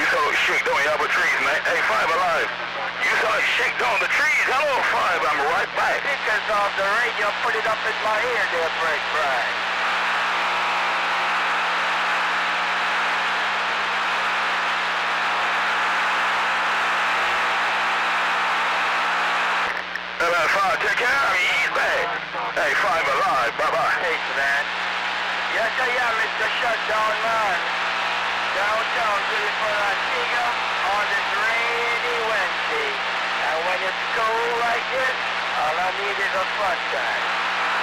You saw it shake down your trees, man. Hey, Five alive. You saw it shake down the trees. Hello, Five. I'm right back. Speakers off the radio. Put it up in my ear there, Break Brian. Hey, Five, take care of me. He's back. Hey, Five alive. Bye-bye. Thanks, man. Yes, I am, Mr. Shutdown Man. Downtown, beautiful Antigua on this rainy Wednesday. And when it's cold like this, all I need is a fun time.